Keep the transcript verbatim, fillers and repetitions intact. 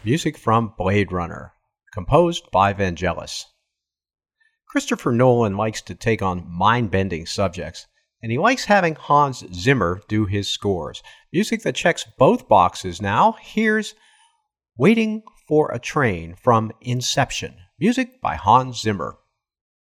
Music from Blade Runner, composed by Vangelis. Christopher Nolan likes to take on mind-bending subjects, and he likes having Hans Zimmer do his scores. Music that checks both boxes now. Here's Waiting for a Train from Inception, music by Hans Zimmer.